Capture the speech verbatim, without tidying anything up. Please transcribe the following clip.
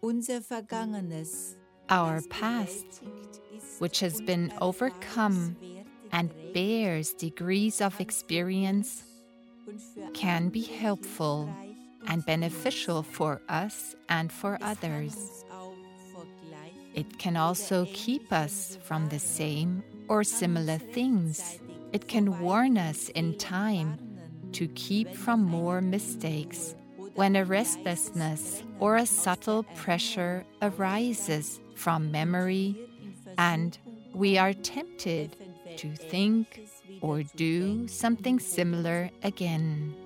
Unser Vergangenes, Our past, which has been overcome and bears degrees of experience, can be helpful and beneficial for us and for others. It can also keep us from the same or similar things. It can warn us in time to keep from more mistakes when a restlessness or a subtle pressure arises from memory and we are tempted to think or do something similar again.